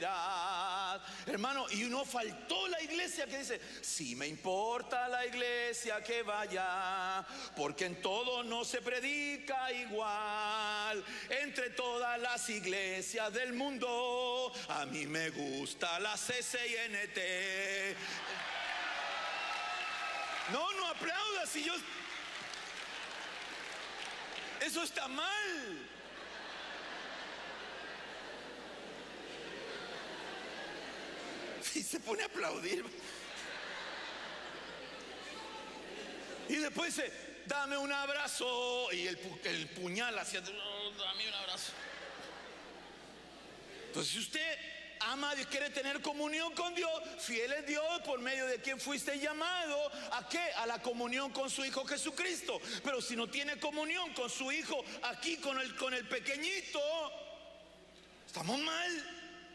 hermano, y no faltó la iglesia que dice: sí me importa la iglesia que vaya, porque en todo no se predica igual. Entre todas las iglesias del mundo, a mí me gusta la CCINT. No aplaudas si yo... Eso está mal. Y se pone a aplaudir. Y después dice: dame un abrazo. Y el puñal hacia... dame un abrazo. Entonces, si usted ama a Dios, quiere tener comunión con Dios, fiel es Dios por medio de quien fuiste llamado. ¿A qué? A la comunión con su Hijo Jesucristo. Pero si no tiene comunión con su Hijo aquí, con el pequeñito, estamos mal.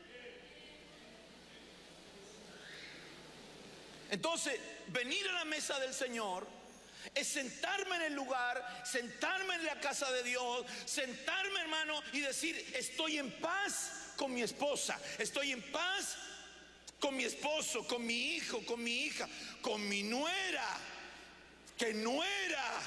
Entonces, venir a la mesa del Señor es sentarme en el lugar, sentarme en la casa de Dios, sentarme, hermano, y decir: estoy en paz con mi esposa, estoy en paz con mi esposo, con mi hijo, con mi hija, con mi nuera, que nuera.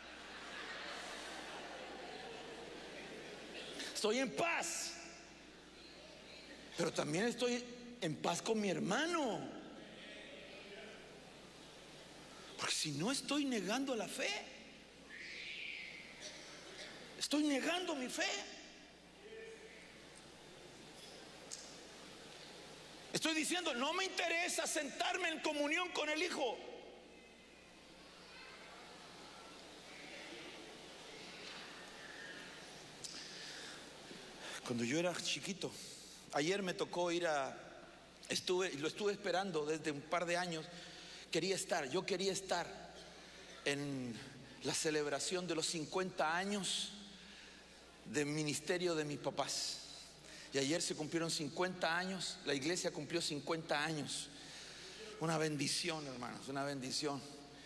Estoy en paz, pero también estoy en paz con mi hermano. Porque si no, estoy negando la fe. Estoy negando mi fe. Estoy diciendo: no me interesa sentarme en comunión con el Hijo. Cuando yo era chiquito, ayer me tocó ir lo estuve esperando desde un par de años. Yo quería estar en la celebración de los 50 años de ministerio de mis papás. Y ayer se cumplieron 50 años, la iglesia cumplió 50 años. Una bendición, hermanos, una bendición.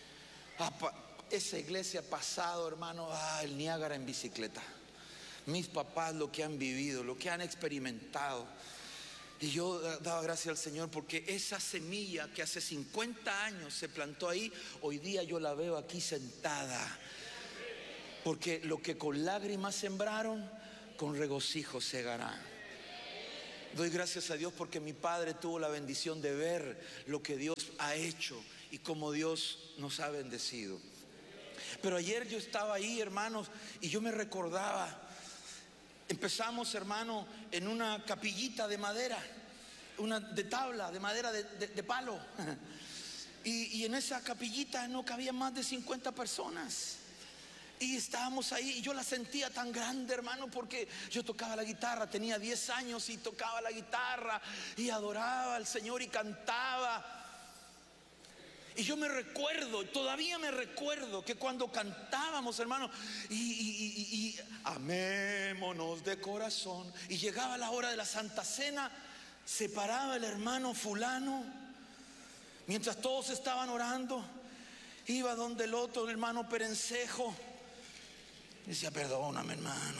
Esa iglesia ha pasado, hermano, el Niágara en bicicleta. Mis papás, lo que han vivido, lo que han experimentado. Y yo daba gracias al Señor porque esa semilla que hace 50 años se plantó ahí, hoy día yo la veo aquí sentada. Porque lo que con lágrimas sembraron, con regocijo segarán. Doy gracias a Dios porque mi padre tuvo la bendición de ver lo que Dios ha hecho y cómo Dios nos ha bendecido. Pero ayer yo estaba ahí, hermanos, y yo me recordaba. Empezamos, hermano, en una capillita de madera, de tabla, de madera, de palo. Y en esa capillita no cabían más de 50 personas. Y estábamos ahí y yo la sentía tan grande, hermano, porque yo tocaba la guitarra, tenía 10 años y tocaba la guitarra y adoraba al Señor y cantaba. Y yo me recuerdo, todavía me recuerdo que cuando cantábamos, hermano, y amémonos de corazón, y llegaba la hora de la Santa Cena, se paraba el hermano fulano, mientras todos estaban orando, iba donde el otro, el hermano Perencejo, y decía: perdóname, hermano,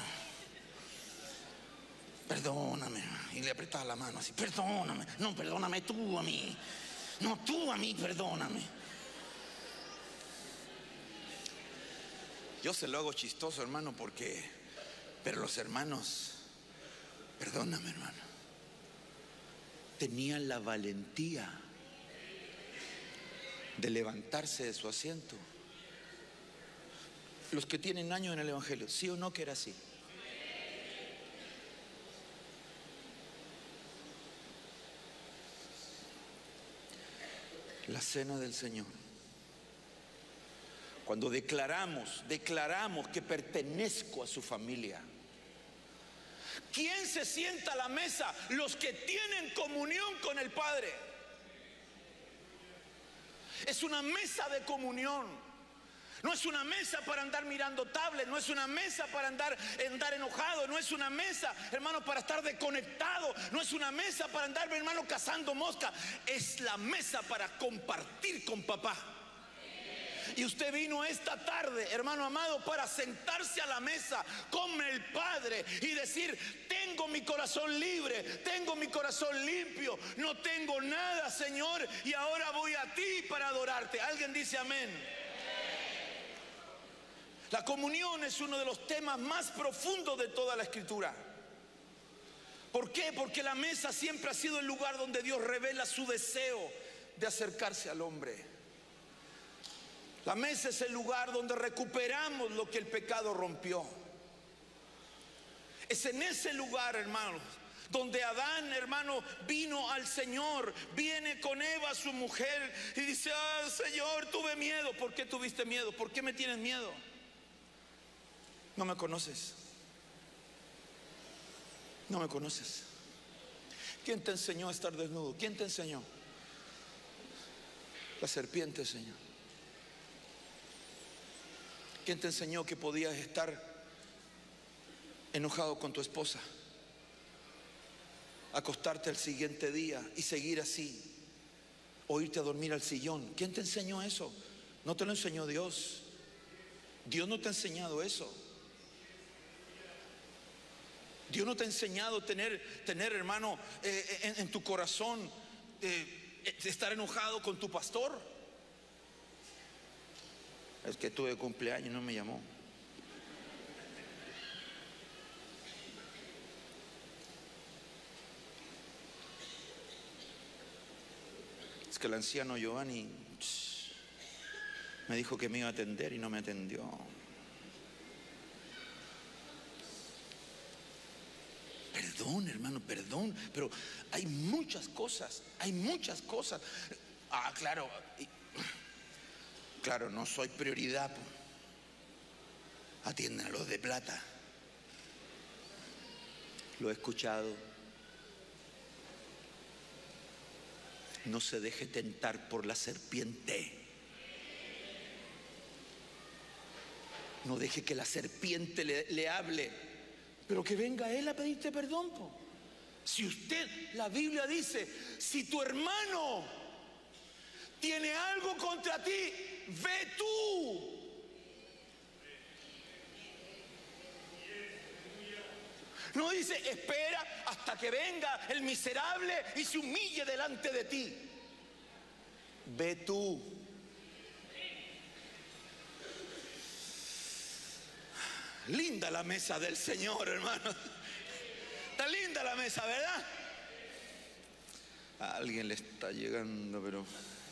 perdóname, y le apretaba la mano así: perdóname, no, perdóname tú a mí. No, tú a mí, perdóname. Yo se lo hago chistoso, hermano, pero los hermanos, perdóname, hermano, tenían la valentía de levantarse de su asiento. Los que tienen años en el evangelio, ¿sí o no que era así? La cena del Señor, cuando declaramos que pertenezco a su familia. ¿Quién se sienta a la mesa? Los que tienen comunión con el Padre. Es una mesa de comunión. No es una mesa para andar mirando tablet, no es una mesa para andar enojado, no es una mesa, hermano, para estar desconectado, no es una mesa para andar, hermano, cazando mosca. Es la mesa para compartir con papá. Y usted vino esta tarde, hermano amado, para sentarse a la mesa con el Padre y decir: tengo mi corazón libre, tengo mi corazón limpio, no tengo nada, Señor, y ahora voy a ti para adorarte. ¿Alguien dice amén? La comunión es uno de los temas más profundos de toda la Escritura. ¿Por qué? Porque la mesa siempre ha sido el lugar donde Dios revela su deseo de acercarse al hombre. La mesa es el lugar donde recuperamos lo que el pecado rompió. Es en ese lugar, hermanos, donde Adán, hermano, vino al Señor, viene con Eva, su mujer, y dice: ah, Señor, tuve miedo. ¿Por qué tuviste miedo? ¿Por qué me tienes miedo? No me conoces. No me conoces. ¿Quién te enseñó a estar desnudo? ¿Quién te enseñó? La serpiente, Señor. ¿Quién te enseñó que podías estar enojado con tu esposa, acostarte al siguiente día y seguir así, o irte a dormir al sillón? ¿Quién te enseñó eso? No te lo enseñó Dios. Dios no te ha enseñado eso. Dios no te ha enseñado tener hermano, en tu corazón estar enojado con tu pastor. Es que tuve cumpleaños y no me llamó. Es que el anciano Giovanni me dijo que me iba a atender y no me atendió. Perdón, hermano, perdón, pero hay muchas cosas, Ah, claro, claro, no soy prioridad. Atiendan a los de plata. Lo he escuchado. No se deje tentar por la serpiente. No deje que la serpiente le hable. Pero que venga él a pedirte perdón, po. Si usted, la Biblia dice: si tu hermano tiene algo contra ti, ve tú. No dice: espera hasta que venga el miserable y se humille delante de ti. Ve tú. Linda la mesa del Señor, hermano. Está linda la mesa, ¿verdad? A alguien le está llegando, pero